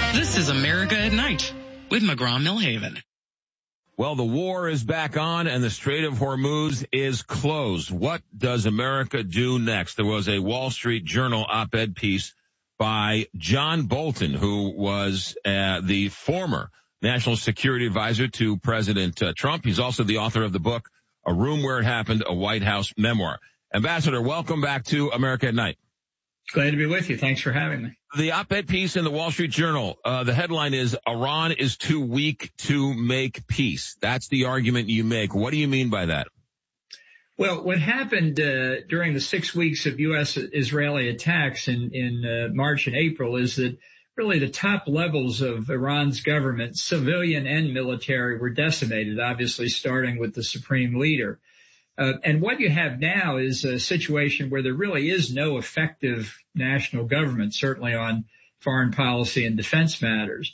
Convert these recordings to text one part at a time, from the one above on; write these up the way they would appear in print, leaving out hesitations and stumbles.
This is America at Night with McGraw-Millhaven. Well, the war is back on and the Strait of Hormuz is closed. What does America do next? There was a Wall Street Journal op-ed piece by John Bolton, who was the former national security advisor to President Trump. He's also the author of the book, A Room Where It Happened, a White House Memoir. Ambassador, welcome back to America at Night. Glad to be with you. Thanks for having me. The op-ed piece in the Wall Street Journal, the headline is, Iran is too weak to make peace. That's the argument you make. What do you mean by that? Well, what happened during the 6 weeks of U.S.-Israeli attacks in March and April is that really the top levels of Iran's government, civilian and military, were decimated, obviously starting with the supreme leader. And what you have now is a situation where there really is no effective national government, certainly on foreign policy and defense matters.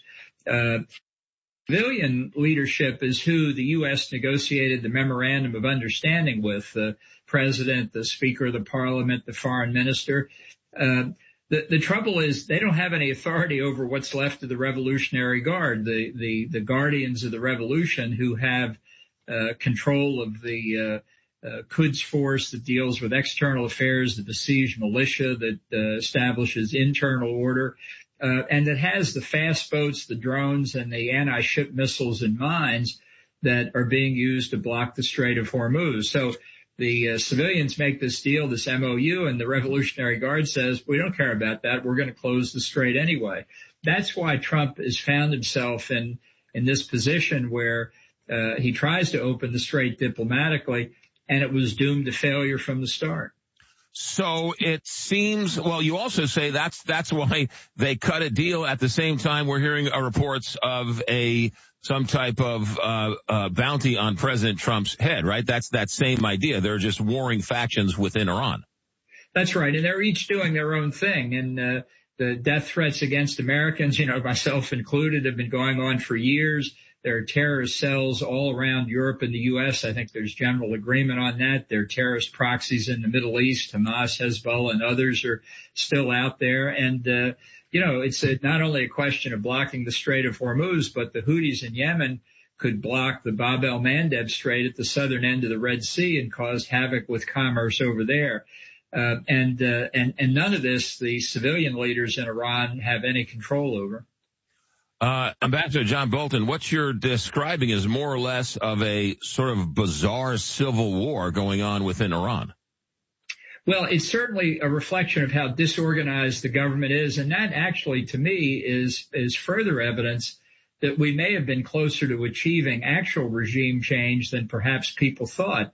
Civilian leadership is who the U.S. negotiated the memorandum of understanding with, the president, the speaker of the parliament, the foreign minister. The trouble is they don't have any authority over what's left of the Revolutionary Guard, the guardians of the revolution, who have control of the Quds force that deals with external affairs, the besieged militia that establishes internal order, and that has the fast boats, the drones, and the anti-ship missiles and mines that are being used to block the Strait of Hormuz. So the civilians make this deal, this MOU, and the Revolutionary Guard says, we don't care about that. We're going to close the strait anyway. That's why Trump has found himself in this position where he tries to open the strait diplomatically, and it was doomed to failure from the start. So it seems, well, you also say that's why they cut a deal. At the same time, we're hearing reports of some type of bounty on President Trump's head, right? That's that same idea. They're just warring factions within Iran. That's right. And they're each doing their own thing. And the death threats against Americans, myself included, have been going on for years. There are terrorist cells all around Europe and the U.S. I think there's general agreement on that. There are terrorist proxies in the Middle East. Hamas, Hezbollah, and others are still out there. And, it's not only a question of blocking the Strait of Hormuz, but the Houthis in Yemen could block the Bab el-Mandeb Strait at the southern end of the Red Sea and cause havoc with commerce over there. And none of this the civilian leaders in Iran have any control over. Ambassador John Bolton, what you're describing is more or less of a sort of bizarre civil war going on within Iran. Well, it's certainly a reflection of how disorganized the government is. And that actually, to me, is further evidence that we may have been closer to achieving actual regime change than perhaps people thought.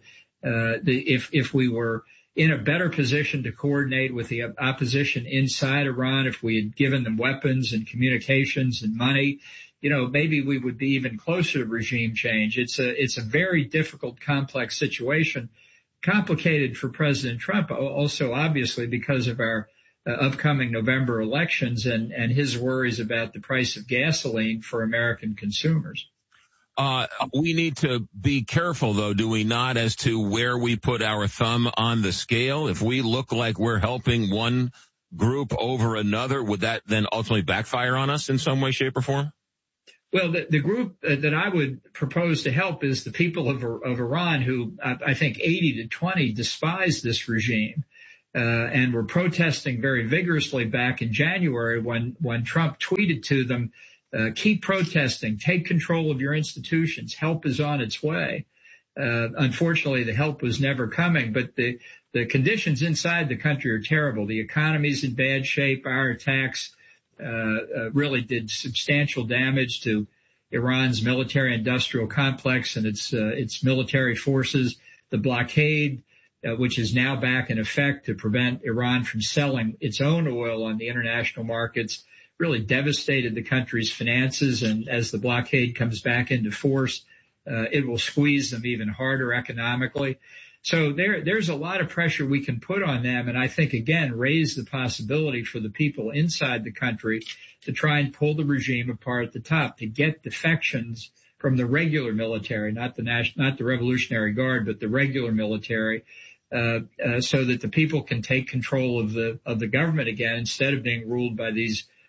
If we were in a better position to coordinate with the opposition inside Iran, if we had given them weapons and communications and money, maybe we would be even closer to regime change. It's a very difficult, complex situation, complicated for President Trump, also obviously because of our upcoming November elections and his worries about the price of gasoline for American consumers. We need to be careful, though, do we not, as to where we put our thumb on the scale? If we look like we're helping one group over another, would that then ultimately backfire on us in some way, shape, or form? Well, the group that I would propose to help is the people of Iran, who I think 80-20 despise this regime, and were protesting very vigorously back in January when Trump tweeted to them, keep protesting, take control of your institutions, help is on its way. Unfortunately, the help was never coming, but the conditions inside the country are terrible. The economy's in bad shape. Our attacks really did substantial damage to Iran's military industrial complex and its military forces. The blockade, which is now back in effect to prevent Iran from selling its own oil on the international markets, really devastated the country's finances. And as the blockade comes back into force, it will squeeze them even harder economically. So there's a lot of pressure we can put on them. And I think, again, raise the possibility for the people inside the country to try and pull the regime apart at the top, to get defections from the regular military, not the Revolutionary Guard, but the regular military, so that the people can take control of the government again, instead of being ruled by these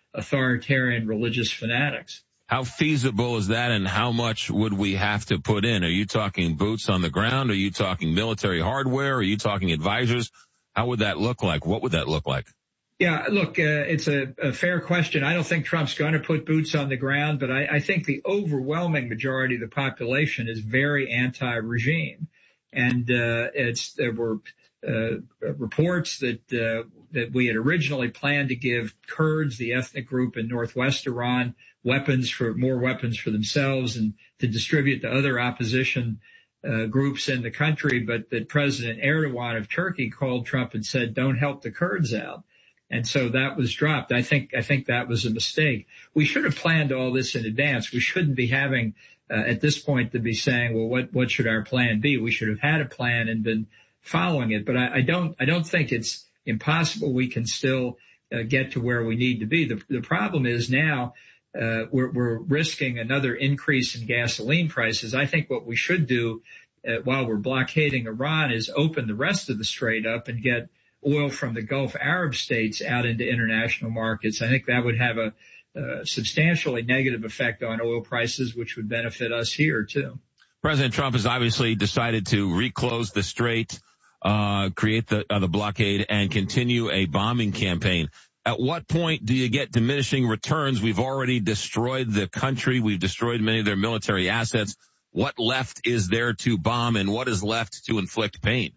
authoritarian religious fanatics. How feasible is that, and how much would we have to put in? Are you talking boots on the ground? Are you talking military hardware? Are you talking advisors? How would that look like? What would that look like? Yeah, look, it's a fair question. I don't think Trump's going to put boots on the ground, but I think the overwhelming majority of the population is very anti-regime. And there were reports that we had originally planned to give Kurds, the ethnic group in northwest Iran, more weapons for themselves and to distribute to other opposition groups in the country, but that President Erdogan of Turkey called Trump and said, don't help the Kurds out. And so that was dropped. I think that was a mistake. We should have planned all this in advance. We shouldn't be having at this point to be saying, well, what should our plan be? We should have had a plan and been following it. But I don't think it's impossible. We can still get to where we need to be. The problem is now we're risking another increase in gasoline prices. I think what we should do while we're blockading Iran is open the rest of the strait up and get oil from the Gulf Arab states out into international markets. I think that would have a substantially negative effect on oil prices, which would benefit us here too. President Trump has obviously decided to reclose the strait, create the blockade, and continue a bombing campaign. At what point do you get diminishing returns? We've already destroyed the country. We've destroyed many of their military assets. What left is there to bomb, and what is left to inflict pain?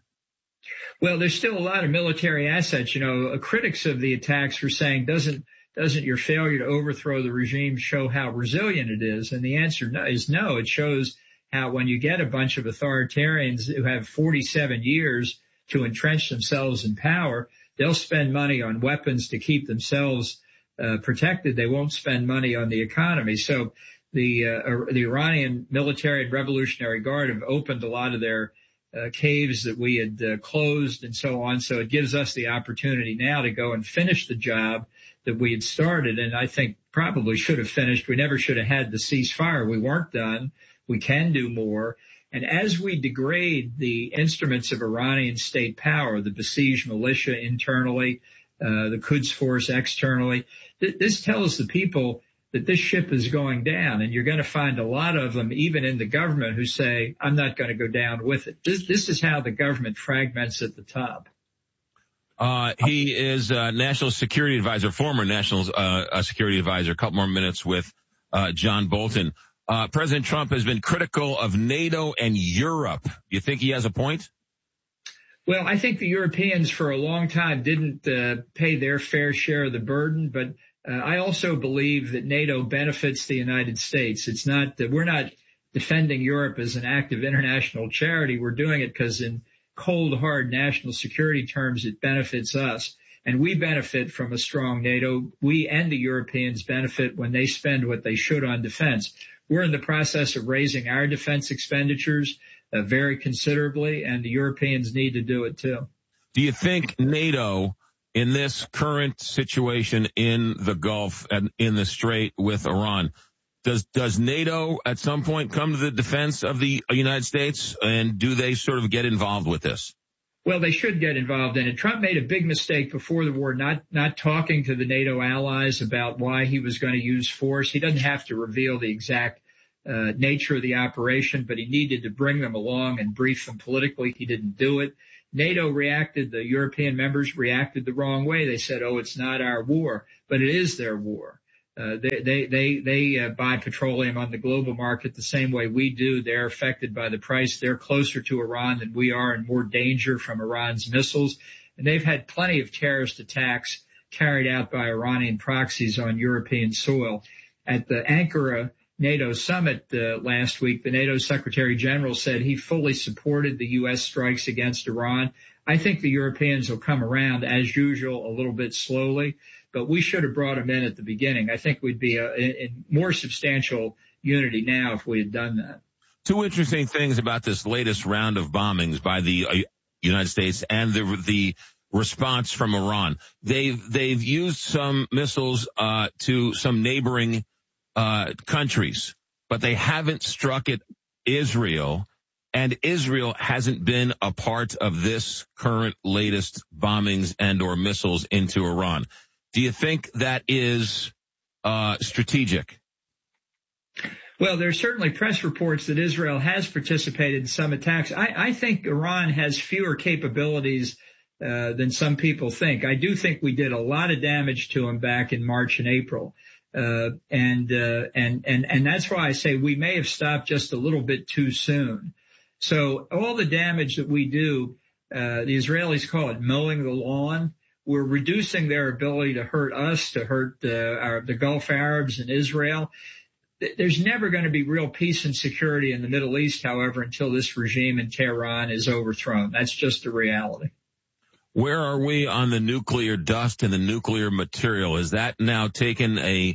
Well, there's still a lot of military assets. Critics of the attacks were saying, doesn't your failure to overthrow the regime show how resilient it is? And the answer is no. It shows how when you get a bunch of authoritarians who have 47 years to entrench themselves in power, they'll spend money on weapons to keep themselves protected. They won't spend money on the economy. So the Iranian military and Revolutionary Guard have opened a lot of their caves that we had closed and so on. So it gives us the opportunity now to go and finish the job that we had started, and I think probably should have finished. We never should have had the ceasefire. We weren't done. We can do more. And as we degrade the instruments of Iranian state power, the Basij militia internally, the Quds Force externally, this tells the people that this ship is going down, and you're going to find a lot of them, even in the government, who say, I'm not going to go down with it. This is how the government fragments at the top. He is National Security Advisor, former National Security Advisor. A couple more minutes with John Bolton. President Trump has been critical of NATO and Europe. Do you think he has a point? Well, I think the Europeans for a long time didn't pay their fair share of the burden, but I also believe that NATO benefits the United States. It's not that we're not defending Europe as an act of international charity. We're doing it because in cold, hard national security terms, it benefits us. And we benefit from a strong NATO. We and the Europeans benefit when they spend what they should on defense. We're in the process of raising our defense expenditures very considerably, and the Europeans need to do it too. Do you think NATO, in this current situation in the Gulf and in the Strait with Iran, does NATO at some point come to the defense of the United States, and do they sort of get involved with this? Well, they should get involved in it. Trump made a big mistake before the war, not talking to the NATO allies about why he was going to use force. He doesn't have to reveal the exact nature of the operation, but he needed to bring them along and brief them politically. He didn't do it. NATO reacted, the European members reacted the wrong way. They said, oh, it's not our war, but it is their war. They buy petroleum on the global market the same way we do. They're affected by the price. They're closer to Iran than we are and more danger from Iran's missiles. And they've had plenty of terrorist attacks carried out by Iranian proxies on European soil. At the Ankara NATO summit last week, the NATO Secretary General said he fully supported the U.S. strikes against Iran. I think the Europeans will come around, as usual, a little bit slowly, but we should have brought them in at the beginning. I think we'd be in more substantial unity now if we had done that. Two interesting things about this latest round of bombings by the United States and the response from Iran. They've used some missiles to some neighboring countries, but they haven't struck at Israel, and Israel hasn't been a part of this current latest bombings and or missiles into Iran. Do you think that is strategic? Well, there's certainly press reports that Israel has participated in some attacks. I think Iran has fewer capabilities than some people think. I do think we did a lot of damage to them back in March and April. And that's why I say we may have stopped just a little bit too soon. So all the damage that we do, the Israelis call it mowing the lawn. We're reducing their ability to hurt us, to hurt the Gulf Arabs and Israel. There's never going to be real peace and security in the Middle East, however, until this regime in Tehran is overthrown. That's just a reality. Where are we on the nuclear dust and the nuclear material? Is that now taken a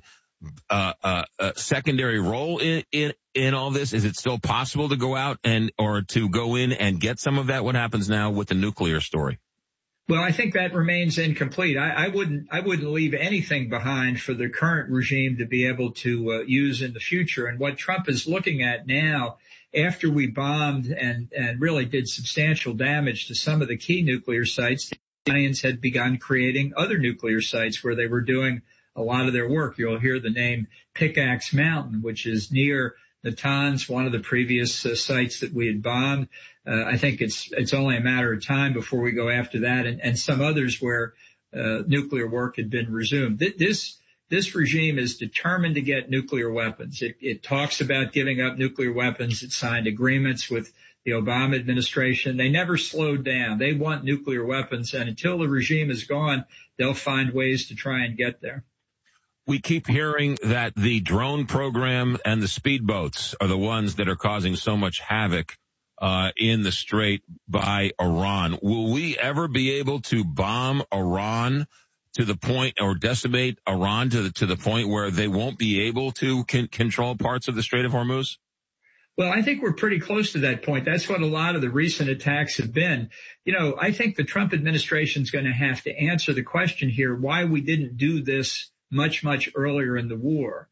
secondary role in all this? Is it still possible to go out or to go in and get some of that? What happens now with the nuclear story? Well, I think that remains incomplete. I wouldn't leave anything behind for the current regime to be able to use in the future. And what Trump is looking at now, after we bombed and really did substantial damage to some of the key nuclear sites, the Iranians had begun creating other nuclear sites where they were doing a lot of their work. You'll hear the name Pickaxe Mountain, which is near Natanz, one of the previous sites that we had bombed. I think it's only a matter of time before we go after that and some others where nuclear work had been resumed. This regime is determined to get nuclear weapons. It talks about giving up nuclear weapons. It signed agreements with the Obama administration. They never slowed down. They want nuclear weapons, and until the regime is gone, they'll find ways to try and get there. We keep hearing that the drone program and the speedboats are the ones that are causing so much havoc in the Strait by Iran. Will we ever be able to bomb Iran to the point, or decimate Iran to the point where they won't be able to control parts of the Strait of Hormuz? Well, I think we're pretty close to that point. That's what a lot of the recent attacks have been. You know, I think the Trump administration is going to have to answer the question here why we didn't do this much earlier in the war.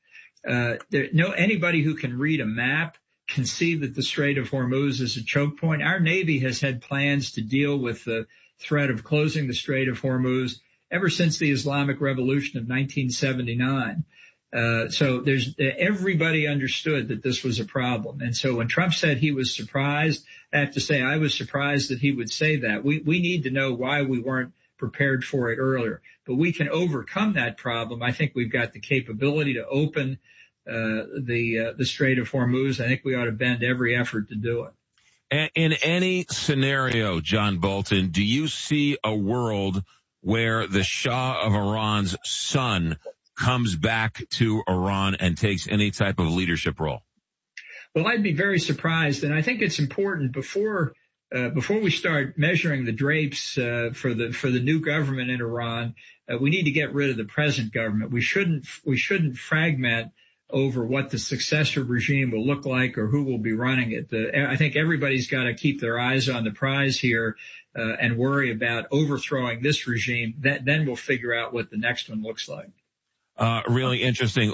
Anybody who can read a map can see that the Strait of Hormuz is a choke point. Our Navy has had plans to deal with the threat of closing the Strait of Hormuz ever since the Islamic Revolution of 1979. So everybody understood that this was a problem. And so when Trump said he was surprised, I have to say I was surprised that he would say that. We need to know why we weren't prepared for it earlier. But we can overcome that problem. I think we've got the capability to open the Strait of Hormuz. I think we ought to bend every effort to do it. In any scenario, John Bolton, do you see a world where the Shah of Iran's son comes back to Iran and takes any type of leadership role? Well, I'd be very surprised, and I think it's important before we start measuring the drapes for the new government in Iran, we need to get rid of the present government. We shouldn't fragment over what the successor regime will look like or who will be running it. I think everybody's got to keep their eyes on the prize here and worry about overthrowing this regime. Then we'll figure out what the next one looks like. Really interesting.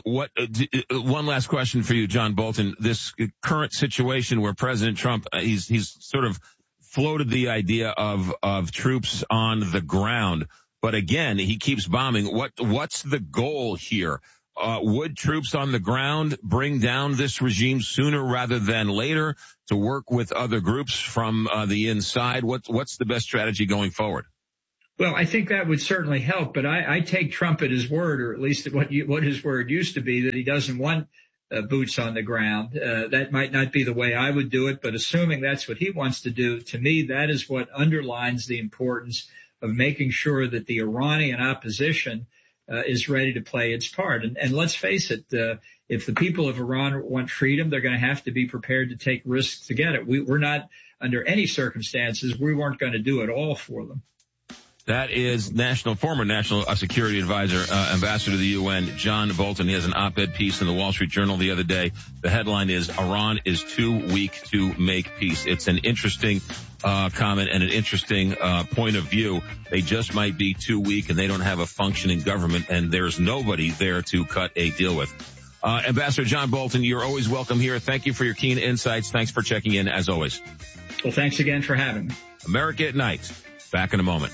One last question for you, John Bolton. This current situation where President Trump, he's sort of floated the idea of troops on the ground, but again, he keeps bombing. What's the goal here? Would troops on the ground bring down this regime sooner rather than later to work with other groups from the inside? What's the best strategy going forward? Well, I think that would certainly help, but I take Trump at his word, or at least at what his word used to be, that he doesn't want boots on the ground. That might not be the way I would do it, but assuming that's what he wants to do, to me, that is what underlines the importance of making sure that the Iranian opposition is ready to play its part. And let's face it, if the people of Iran want freedom, they're going to have to be prepared to take risks to get it. We're not, under any circumstances, we weren't going to do it all for them. That is former National Security Advisor, Ambassador to the UN, John Bolton. He has an op-ed piece in the Wall Street Journal the other day. The headline is, Iran is too weak to make peace. It's an interesting comment and an interesting point of view. They just might be too weak and they don't have a functioning government, and there's nobody there to cut a deal with. Ambassador John Bolton, you're always welcome here. Thank you for your keen insights. Thanks for checking in, as always. Well, thanks again for having me. America at Night. Back in a moment.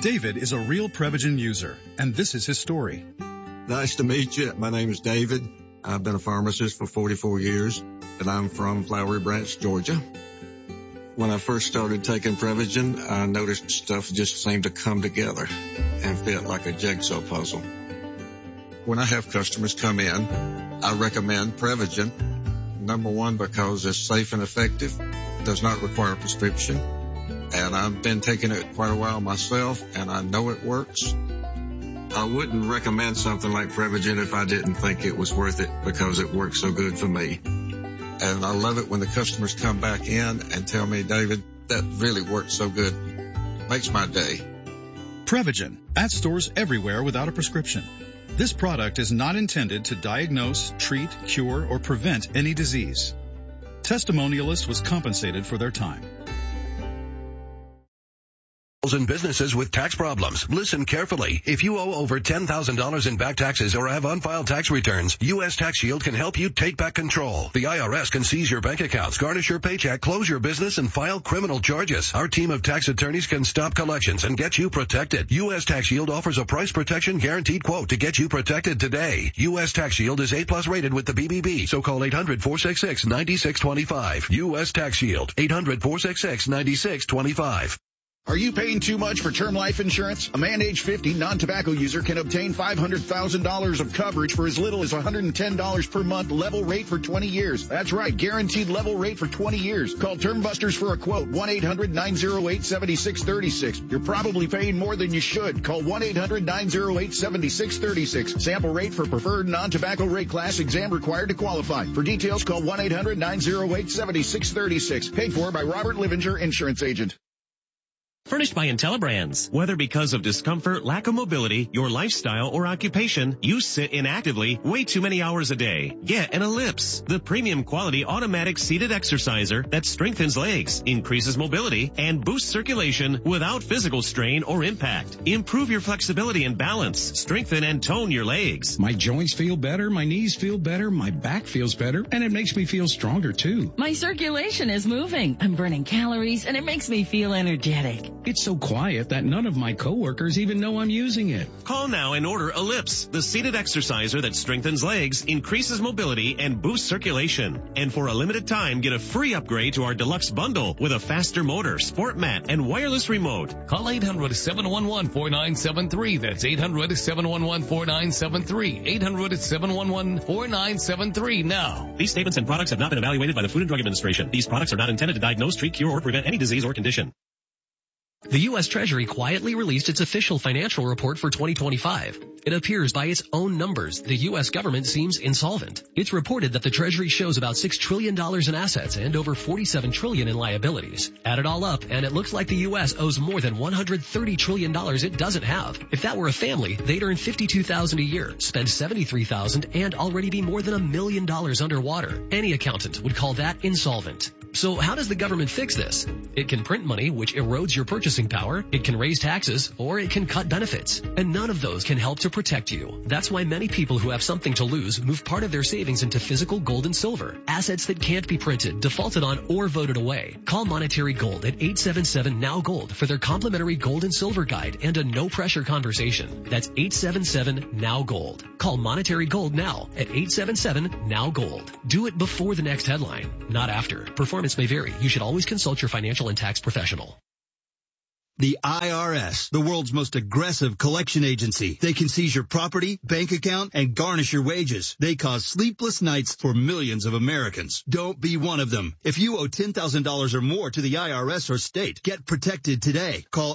David is a real Prevagen user, and this is his story. Nice to meet you. My name is David. I've been a pharmacist for 44 years, and I'm from Flowery Branch, Georgia. When I first started taking Prevagen, I noticed stuff just seemed to come together and fit like a jigsaw puzzle. When I have customers come in, I recommend Prevagen. Number one, because it's safe and effective, does not require a prescription, and I've been taking it quite a while myself, and I know it works. I wouldn't recommend something like Prevagen if I didn't think it was worth it because it works so good for me. And I love it when the customers come back in and tell me, David, that really works so good. Makes my day. Prevagen, at stores everywhere without a prescription. This product is not intended to diagnose, treat, cure, or prevent any disease. Testimonialist was compensated for their time. And businesses with tax problems. Listen carefully. If you owe over $10,000 in back taxes or have unfiled tax returns, U.S. Tax Shield can help you take back control. The IRS can seize your bank accounts, garnish your paycheck, close your business, and file criminal charges. Our team of tax attorneys can stop collections and get you protected. U.S. Tax Shield offers a price protection guaranteed quote to get you protected today. U.S. Tax Shield is A+ rated with the BBB, so call 800-466-9625. U.S. Tax Shield, 800-466-9625. Are you paying too much for term life insurance? A man age 50 non-tobacco user can obtain $500,000 of coverage for as little as $110 per month, level rate for 20 years. That's right, guaranteed level rate for 20 years. Call Term Busters for a quote, 1-800-908-7636. You're probably paying more than you should. Call 1-800-908-7636. Sample rate for preferred non-tobacco rate class, exam required to qualify. For details, call 1-800-908-7636. Paid for by Robert Livinger, Insurance Agent. Furnished by IntelliBrands. Whether because of discomfort, lack of mobility, your lifestyle, or occupation, you sit inactively way too many hours a day. Get an Ellipse, the premium quality automatic seated exerciser that strengthens legs, increases mobility, and boosts circulation without physical strain or impact. Improve your flexibility and balance. Strengthen and tone your legs. My joints feel better, my knees feel better, my back feels better, and it makes me feel stronger too. My circulation is moving. I'm burning calories, and it makes me feel energetic. It's so quiet that none of my coworkers even know I'm using it. Call now and order Ellipse, the seated exerciser that strengthens legs, increases mobility, and boosts circulation. And for a limited time, get a free upgrade to our deluxe bundle with a faster motor, sport mat, and wireless remote. Call 800-711-4973. That's 800-711-4973. 800-711-4973 now. These statements and products have not been evaluated by the Food and Drug Administration. These products are not intended to diagnose, treat, cure, or prevent any disease or condition. The U.S. Treasury quietly released its official financial report for 2025. It appears by its own numbers, the U.S. government seems insolvent. It's reported that the Treasury shows about $6 trillion in assets and over $47 trillion in liabilities. Add it all up, and it looks like the U.S. owes more than $130 trillion it doesn't have. If that were a family, they'd earn $52,000 a year, spend $73,000, and already be more than $1 million underwater. Any accountant would call that insolvent. So how does the government fix this? It can print money, which erodes your purchasing power. It can raise taxes, or it can cut benefits. And none of those can help to protect you. That's why many people who have something to lose move part of their savings into physical gold and silver, assets that can't be printed, defaulted on, or voted away. Call Monetary Gold at 877-NOW-GOLD for their complimentary gold and silver guide and a no-pressure conversation. That's 877-NOW-GOLD. Call Monetary Gold now at 877-NOW-GOLD. Do it before the next headline, not after. Performance may vary. You should always consult your financial and tax professional. The IRS, the world's most aggressive collection agency. They can seize your property, bank account, and garnish your wages. They cause sleepless nights for millions of Americans. Don't be one of them. If you owe $10,000 or more to the IRS or state, get protected today. Call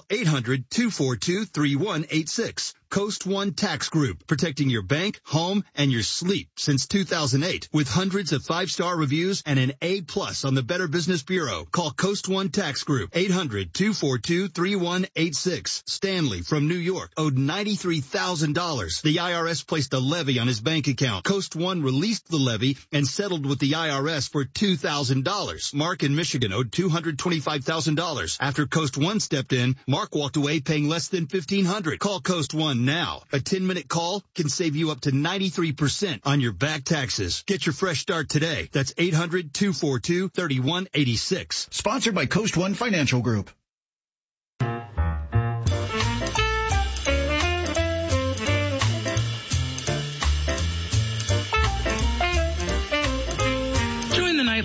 800-242-3186. Coast One Tax Group, protecting your bank, home, and your sleep since 2008. With hundreds of 5-star reviews and an A+ on the Better Business Bureau. Call Coast One Tax Group, 800-242-3186. Stanley from New York owed $93,000. The IRS placed a levy on his bank account. Coast One released the levy and settled with the IRS for $2,000. Mark in Michigan owed $225,000. After Coast One stepped in, Mark walked away paying less than $1,500. Call Coast One now. A 10-minute call can save you up to 93% on your back taxes. Get your fresh start today. That's 800-242-3186. Sponsored by Coast One Financial Group.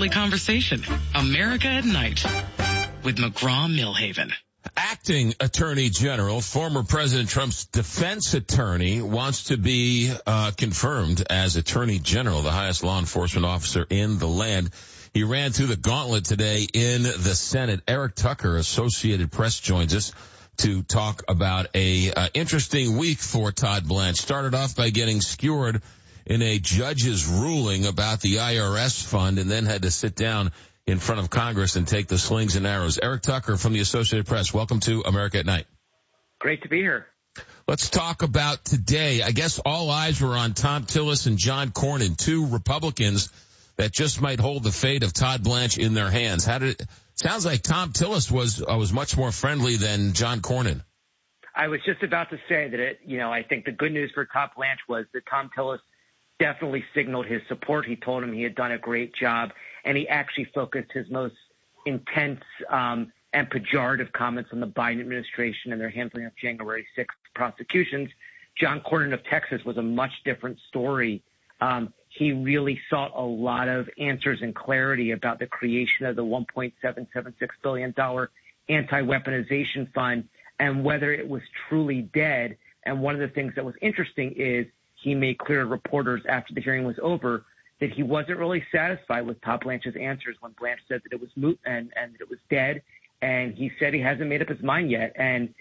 nightly conversation. America at Night with McGraw-Milhaven. Acting Attorney General, former President Trump's defense attorney, wants to be confirmed as Attorney General, the highest law enforcement officer in the land. He ran through the gauntlet today in the Senate. Eric Tucker, Associated Press, joins us to talk about a interesting week for Todd Blanche. Started off by getting skewered in a judge's ruling about the IRS fund and then had to sit down in front of Congress and take the slings and arrows. Eric Tucker from the Associated Press, welcome to America at Night. Great to be here. Let's talk about today. I guess all eyes were on Thom Tillis and John Cornyn, two Republicans that just might hold the fate of Todd Blanche in their hands. Sounds like Thom Tillis was much more friendly than John Cornyn. I was just about to say that I think the good news for Todd Blanche was that Thom Tillis definitely signaled his support. He told him he had done a great job, and he actually focused his most intense and pejorative comments on the Biden administration and their handling of January 6th prosecutions. John Cornyn of Texas was a much different story. He really sought a lot of answers and clarity about the creation of the $1.776 billion anti-weaponization fund and whether it was truly dead. And one of the things that was interesting is he made clear to reporters after the hearing was over that he wasn't really satisfied with Todd Blanche's answers when Blanche said that it was moot and that it was dead. And he said he hasn't made up his mind yet. And,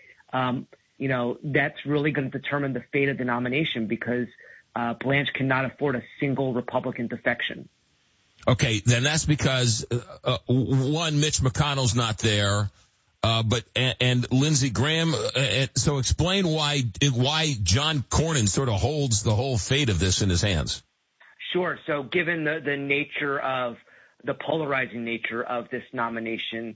that's really going to determine the fate of the nomination because Blanche cannot afford a single Republican defection. Okay, then that's because, one, Mitch McConnell's not there, and Lindsey Graham. So explain why John Cornyn sort of holds the whole fate of this in his hands. Sure. So given the nature of the polarizing nature of this nomination,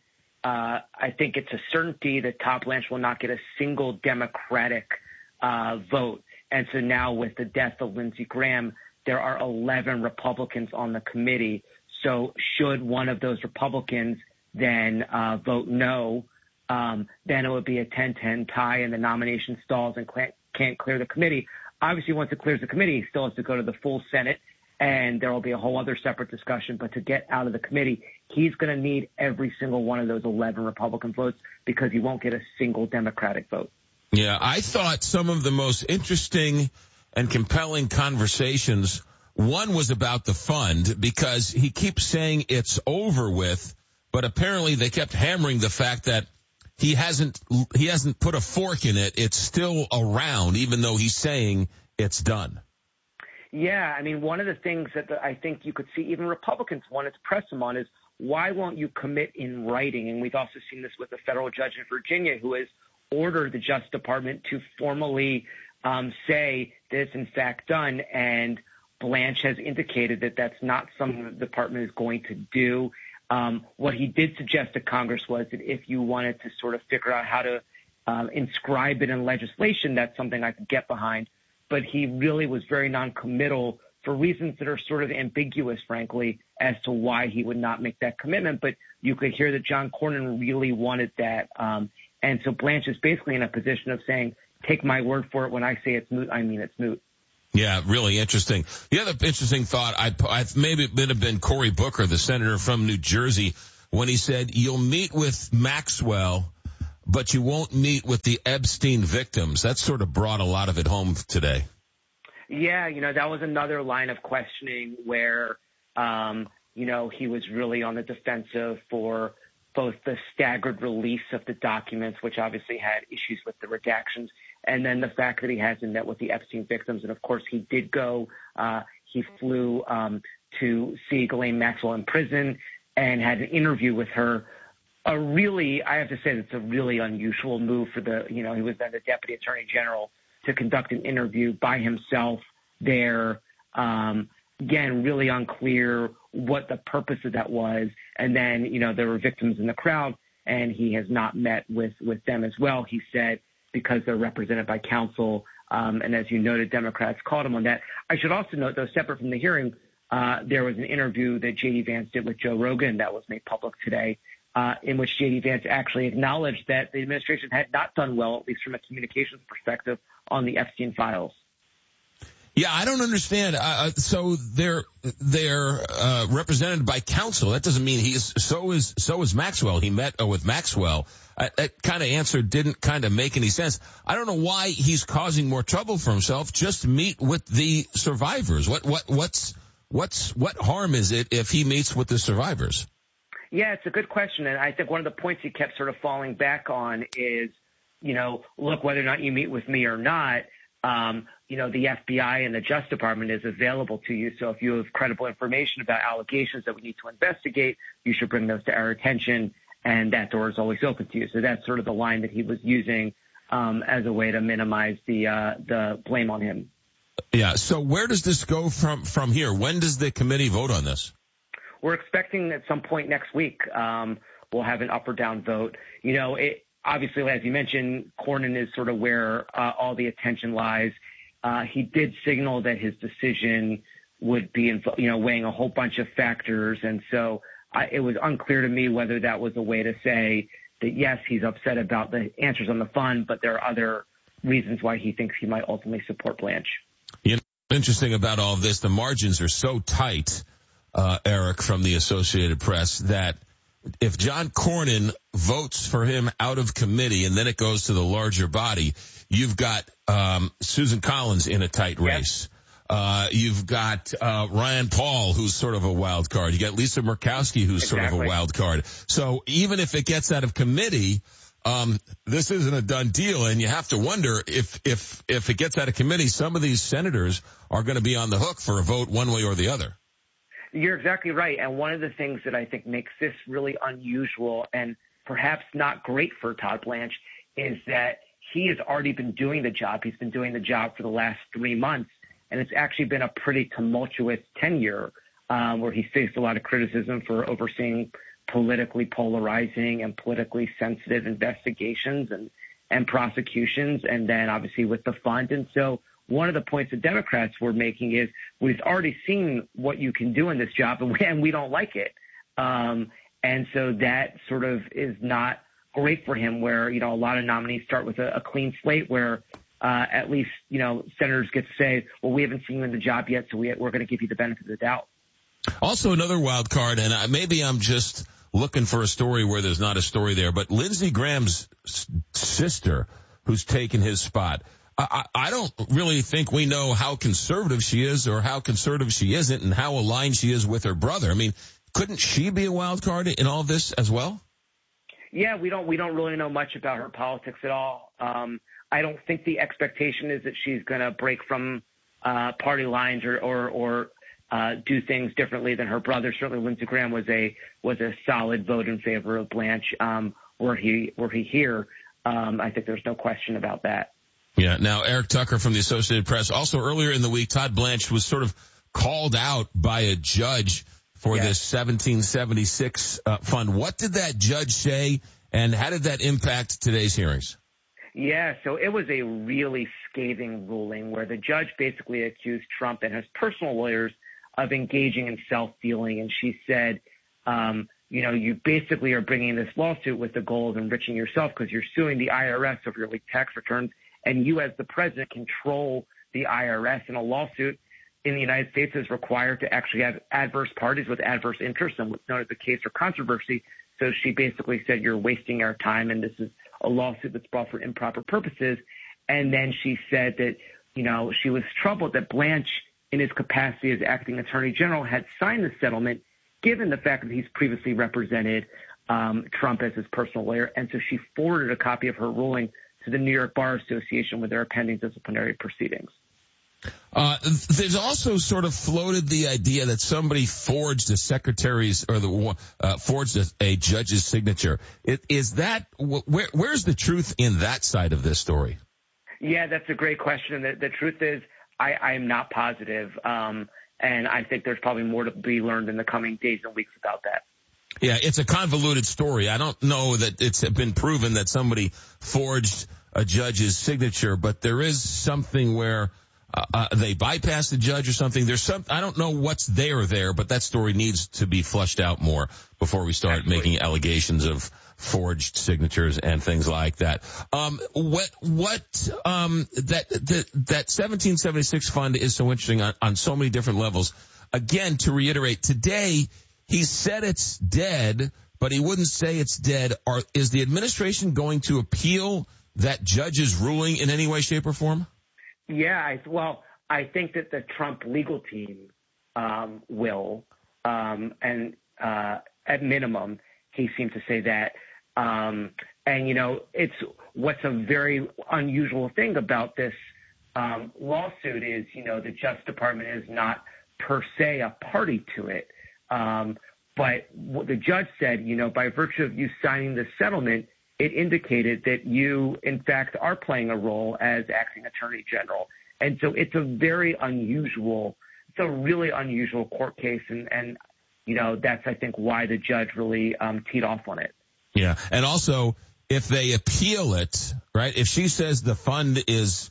I think it's a certainty that Todd Blanche will not get a single Democratic vote. And so now with the death of Lindsey Graham, there are 11 Republicans on the committee. So should one of those Republicans then vote no, then it would be a 10-10 tie and the nomination stalls and can't clear the committee. Obviously, once it clears the committee, it still has to go to the full Senate, and there will be a whole other separate discussion. But to get out of the committee, he's going to need every single one of those 11 Republican votes because he won't get a single Democratic vote. Yeah, I thought some of the most interesting and compelling conversations, one was about the fund because he keeps saying it's over with, but apparently they kept hammering the fact that he hasn't put a fork in it. It's still around, even though he's saying it's done. Yeah, I mean, one of the things that I think you could see even Republicans wanted to press him on is why won't you commit in writing? And we've also seen this with a federal judge in Virginia who has ordered the Justice Department to formally say that it's in fact done. And Blanche has indicated that that's not something the department is going to do. What he did suggest to Congress was that if you wanted to sort of figure out how to inscribe it in legislation, that's something I could get behind. But he really was very noncommittal for reasons that are sort of ambiguous, frankly, as to why he would not make that commitment. But you could hear that John Cornyn really wanted that. And so Blanche is basically in a position of saying, take my word for it. When I say it's moot, I mean it's moot. Yeah, really interesting. The other interesting thought, maybe it would have been Cory Booker, the senator from New Jersey, when he said, you'll meet with Maxwell, but you won't meet with the Epstein victims. That sort of brought a lot of it home today. Yeah, that was another line of questioning where, he was really on the defensive for both the staggered release of the documents, which obviously had issues with the redactions, and then the fact that he hasn't met with the Epstein victims. And, of course, he did go. He flew to see Ghislaine Maxwell in prison and had an interview with her. I have to say it's a really unusual move for he was then the Deputy Attorney General to conduct an interview by himself there. Again, really unclear what the purpose of that was. And then, there were victims in the crowd, and he has not met with them as well. He said because they're represented by counsel. And as you noted, Democrats called him on that. I should also note, though, separate from the hearing, there was an interview that J.D. Vance did with Joe Rogan that was made public today, in which J.D. Vance actually acknowledged that the administration had not done well, at least from a communications perspective, on the Epstein files. Yeah, I don't understand. So they're represented by counsel. That doesn't mean so is Maxwell. He met with Maxwell. That kind of answer didn't kind of make any sense. I don't know why he's causing more trouble for himself. Just meet with the survivors. What harm is it if he meets with the survivors? Yeah, it's a good question. And I think one of the points he kept sort of falling back on is, look, whether or not you meet with me or not, the FBI and the Justice Department is available to you. So if you have credible information about allegations that we need to investigate, you should bring those to our attention. And that door is always open to you. So that's sort of the line that he was using as a way to minimize the blame on him. Yeah. So where does this go from here? When does the committee vote on this? We're expecting at some point next week we'll have an up or down vote. Obviously, as you mentioned, Cornyn is sort of where all the attention lies. He did signal that his decision would be, weighing a whole bunch of factors. And so it was unclear to me whether that was a way to say that, yes, he's upset about the answers on the fund, but there are other reasons why he thinks he might ultimately support Blanche. Interesting about all of this, the margins are so tight, Eric, from the Associated Press, that if John Cornyn votes for him out of committee and then it goes to the larger body, you've got Susan Collins in a tight race. You've got Rand Paul, who's sort of a wild card. You got Lisa Murkowski, who's sort of a wild card. So even if it gets out of committee, this isn't a done deal, and you have to wonder if it gets out of committee, some of these senators are going to be on the hook for a vote one way or the other. You're exactly right. And one of the things that I think makes this really unusual and perhaps not great for Todd Blanche is that he has already been doing the job. He's been doing the job for the last 3 months, and it's actually been a pretty tumultuous tenure where he's faced a lot of criticism for overseeing politically polarizing and politically sensitive investigations and prosecutions, and then obviously with the fund. And so one of the points the Democrats were making is we've already seen what you can do in this job, and we don't like it. And so that sort of is not great for him, where, a lot of nominees start with a clean slate where at least, senators get to say, well, we haven't seen you in the job yet, so we're going to give you the benefit of the doubt. Also another wild card, and maybe I'm just looking for a story where there's not a story there, but Lindsey Graham's sister, who's taken his spot, I don't really think we know how conservative she is or how conservative she isn't and how aligned she is with her brother. I mean, couldn't she be a wild card in all this as well? Yeah, we don't really know much about her politics at all. I don't think the expectation is that she's going to break from party lines or do things differently than her brother. Certainly, Lindsey Graham was a solid vote in favor of Blanche. Were he here, I think there's no question about that. Yeah. Now, Eric Tucker from the Associated Press. Also, earlier in the week, Todd Blanche was sort of called out by a judge for this 1776 fund. What did that judge say, and how did that impact today's hearings? Yeah, so it was a really scathing ruling where the judge basically accused Trump and his personal lawyers of engaging in self-dealing. And she said, you basically are bringing this lawsuit with the goal of enriching yourself because you're suing the IRS over your leaked tax returns. And you, as the president, control the IRS. And a lawsuit in the United States is required to actually have adverse parties with adverse interests and what's known as a case or controversy. So she basically said, you're wasting our time, and this is a lawsuit that's brought for improper purposes. And then she said that, she was troubled that Blanche, in his capacity as acting attorney general, had signed the settlement, given the fact that he's previously represented Trump as his personal lawyer. And so she forwarded a copy of her ruling to the New York Bar Association with their pending disciplinary proceedings. There's also sort of floated the idea that somebody forged a secretary's or forged a judge's signature. Is that where's the truth in that side of this story? Yeah, that's a great question. The truth is, I'm not positive, and I think there's probably more to be learned in the coming days and weeks about that. Yeah, it's a convoluted story. I don't know that it's been proven that somebody forged a judge's signature, but there is something where they bypass the judge or something. There's I don't know what's there, but that story needs to be flushed out more before we start making allegations of forged signatures and things like that. That 1776 fund is so interesting on so many different levels. Again, to reiterate, today he said it's dead, but he wouldn't say it's dead. Is the administration going to appeal that judge's ruling in any way, shape, or form? Yeah, I think that the Trump legal team will, and at minimum, he seemed to say that. And, it's what's a very unusual thing about this lawsuit is, the Justice Department is not per se a party to it. But what the judge said, by virtue of you signing the settlement, it indicated that you, in fact, are playing a role as acting attorney general. And so it's a really unusual court case. And that's, I think, why the judge really teed off on it. Yeah. And also, if they appeal it, right, if she says the fund is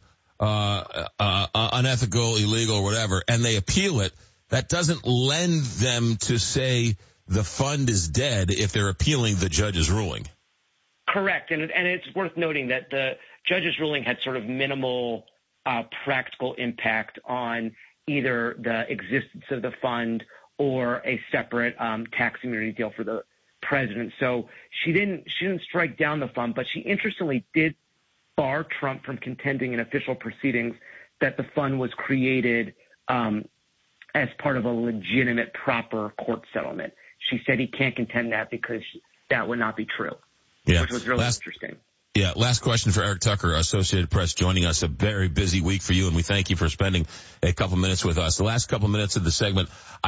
unethical, illegal, or whatever, and they appeal it, that doesn't lend them to say the fund is dead if they're appealing the judge's ruling. Correct. And it's worth noting that the judge's ruling had sort of minimal practical impact on either the existence of the fund or a separate tax immunity deal for the president. So she didn't strike down the fund, but she interestingly did bar Trump from contending in official proceedings that the fund was created as part of a legitimate, proper court settlement. She said he can't contend that because that would not be true. Yeah. Which was really interesting. Yeah. Last question for Eric Tucker, Associated Press, joining us. A very busy week for you, and we thank you for spending a couple minutes with us. The last couple minutes of the segment,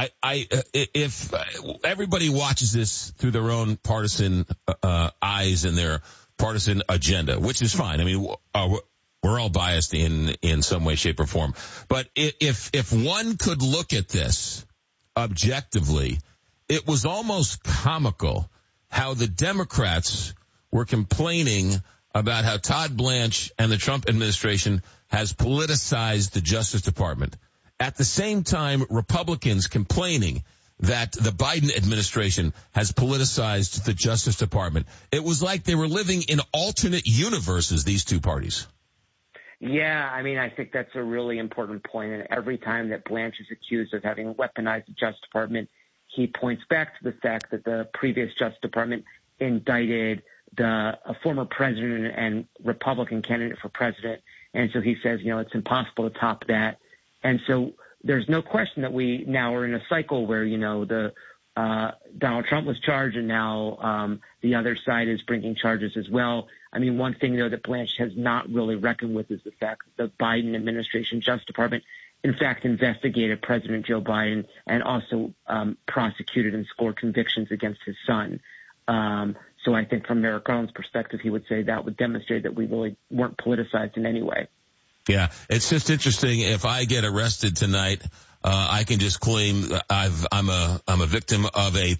if everybody watches this through their own partisan eyes and their partisan agenda, which is fine. I mean, we're all biased in some way, shape, or form. But if one could look at this objectively, it was almost comical how the Democrats were complaining about how Todd Blanche and the Trump administration has politicized the Justice Department. At the same time, Republicans complaining that the Biden administration has politicized the Justice Department. It was like they were living in alternate universes, these two parties. Yeah, I mean, I think that's a really important point. And every time that Blanche is accused of having weaponized the Justice Department, he points back to the fact that the previous Justice Department indicted a former president and Republican candidate for president. And so he says, it's impossible to top that. And so there's no question that we now are in a cycle where, Donald Trump was charged and now the other side is bringing charges as well. I mean, one thing, though, that Blanche has not really reckoned with is the fact that the Biden administration Justice Department, in fact, investigated President Joe Biden and also prosecuted and scored convictions against his son. So I think from Merrick Garland's perspective, he would say that would demonstrate that we really weren't politicized in any way. Yeah, it's just interesting. If I get arrested tonight, I can just claim I'm a victim of a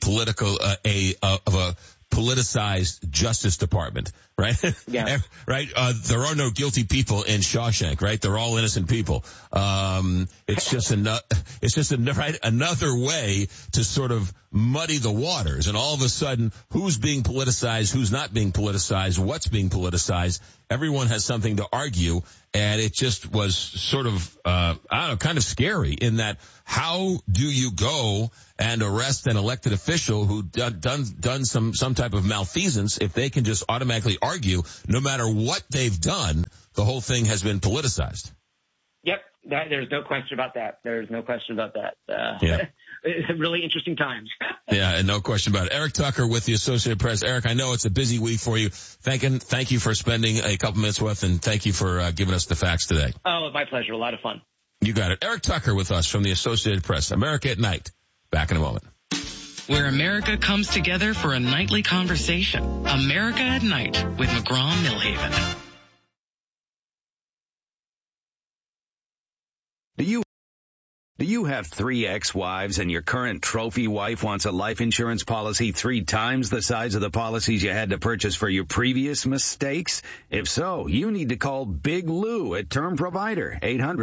politicized Justice Department, right? Yeah. Right. There are no guilty people in Shawshank, right? They're all innocent people. It's just another way to sort of muddy the waters. And all of a sudden, who's being politicized, who's not being politicized, what's being politicized? Everyone has something to argue. And it just was sort of, kind of scary in that how do you go and arrest an elected official who done some type of malfeasance if they can just automatically argue no matter what they've done, the whole thing has been politicized? Yep. There's no question about that. Yeah. Really interesting times. Yeah, and no question about it. Eric Tucker with the Associated Press. Eric, I know it's a busy week for you. Thank you for spending a couple minutes with, and thank you for giving us the facts today. Oh, my pleasure. A lot of fun. You got it. Eric Tucker with us from the Associated Press. America at Night. Back in a moment. Where America comes together for a nightly conversation. America at Night with McGraw-Milhaven. Do you Do you have 3 ex-wives and your current trophy wife wants a life insurance policy 3 times the size of the policies you had to purchase for your previous mistakes? If so, you need to call Big Lou at Term Provider,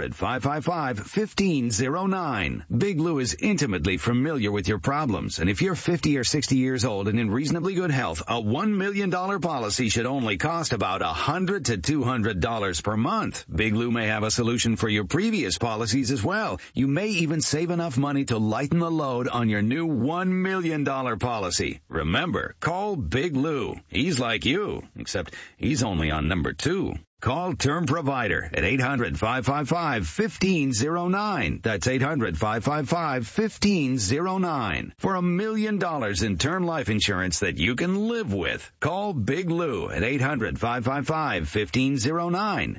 800-555-1509. Big Lou is intimately familiar with your problems, and if you're 50 or 60 years old and in reasonably good health, a $1 million policy should only cost about $100 to $200 per month. Big Lou may have a solution for your previous policies as well. You may even save enough money to lighten the load on your new $1 million policy. Remember, call Big Lou. He's like you, except he's only on number 2. Call Term Provider at 800-555-1509. That's 800-555-1509. For $1 million in term life insurance that you can live with. Call Big Lou at 800-555-1509.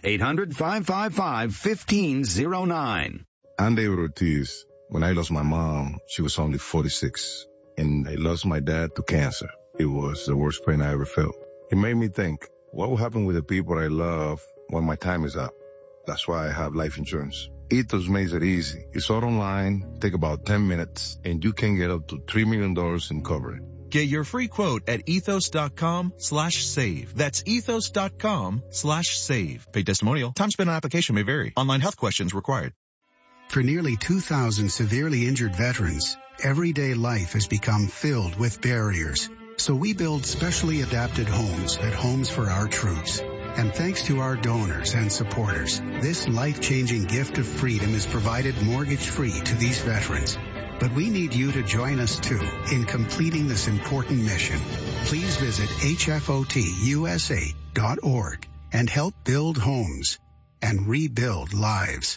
800-555-1509. I'm David Ortiz. When I lost my mom, she was only 46. And I lost my dad to cancer. It was the worst pain I ever felt. It made me think, what will happen with the people I love when my time is up? That's why I have life insurance. Ethos makes it easy. It's all online, take about 10 minutes, and you can get up to $3 million in coverage. Get your free quote at ethos.com/save. That's ethos.com/save. Paid testimonial. Time spent on application may vary. Online health questions required. For nearly 2,000 severely injured veterans, everyday life has become filled with barriers. So we build specially adapted homes at Homes for Our Troops. And thanks to our donors and supporters, this life-changing gift of freedom is provided mortgage-free to these veterans. But we need you to join us, too, in completing this important mission. Please visit hfotusa.org and help build homes and rebuild lives.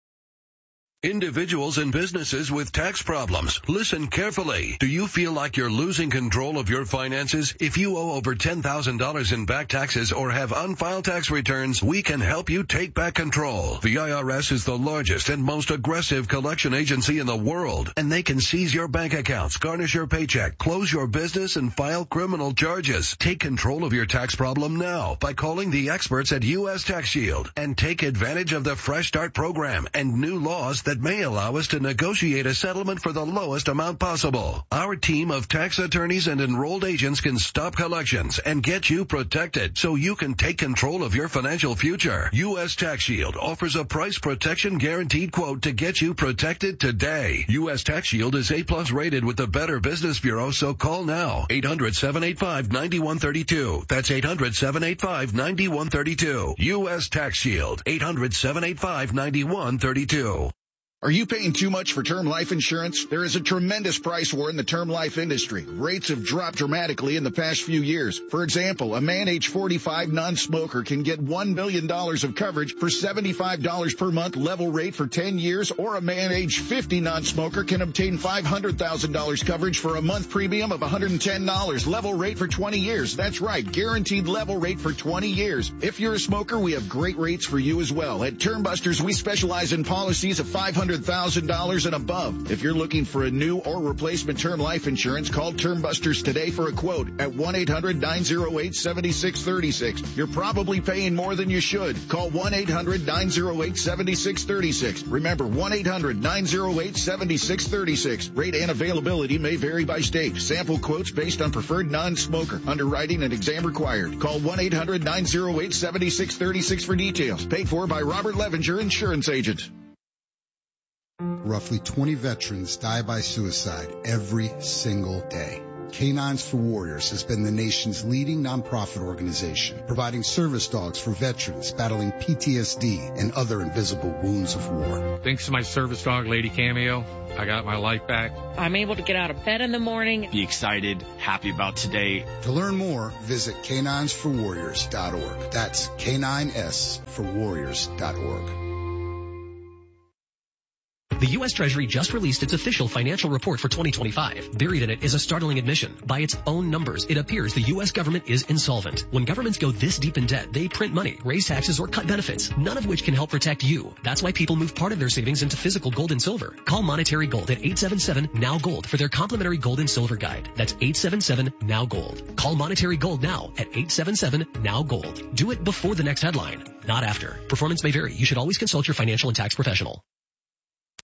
Individuals and businesses with tax problems, listen carefully. Do you feel like you're losing control of your finances? If you owe over $10,000 in back taxes or have unfiled tax returns, we can help you take back control. The IRS is the largest and most aggressive collection agency in the world, and they can seize your bank accounts, garnish your paycheck, close your business, and file criminal charges. Take control of your tax problem now by calling the experts at U.S. Tax Shield and take advantage of the Fresh Start program and new laws that may allow us to negotiate a settlement for the lowest amount possible. Our team of tax attorneys and enrolled agents can stop collections and get you protected so you can take control of your financial future. U.S. Tax Shield offers a price protection guaranteed quote to get you protected today. U.S. Tax Shield is A+ rated with the Better Business Bureau, so call now. 800-785-9132. That's 800-785-9132. U.S. Tax Shield. 800-785-9132. Are you paying too much for term life insurance? There is a tremendous price war in the term life industry. Rates have dropped dramatically in the past few years. For example, a man age 45 non-smoker can get $1 million of coverage for $75 per month level rate for 10 years, or a man age 50 non-smoker can obtain $500,000 coverage for a month premium of $110 level rate for 20 years. That's right, guaranteed level rate for 20 years. If you're a smoker, we have great rates for you as well. At Term Busters, we specialize in policies of $500,000 and above. If you're looking for a new or replacement term life insurance, call Term Busters today for a quote at 1-800-908-7636. You're probably paying more than you should. Call 1-800-908-7636. Remember, 1-800-908-7636. Rate and availability may vary by state. Sample quotes based on preferred non-smoker. Underwriting and exam required. Call 1-800-908-7636 for details. Paid for by Robert Levenger, Insurance Agent. Roughly 20 veterans die by suicide every single day. Canines for Warriors has been the nation's leading nonprofit organization, providing service dogs for veterans battling PTSD and other invisible wounds of war. Thanks to my service dog, Lady Cameo, I got my life back. I'm able to get out of bed in the morning. Be excited, happy about today. To learn more, visit caninesforwarriors.org. That's caninesforwarriors.org. The U.S. Treasury just released its official financial report for 2025. Buried in it is a startling admission. By its own numbers, it appears the U.S. government is insolvent. When governments go this deep in debt, they print money, raise taxes, or cut benefits, none of which can help protect you. That's why people move part of their savings into physical gold and silver. Call Monetary Gold at 877-NOW-GOLD for their complimentary gold and silver guide. That's 877-NOW-GOLD. Call Monetary Gold now at 877-NOW-GOLD. Do it before the next headline, not after. Performance may vary. You should always consult your financial and tax professional.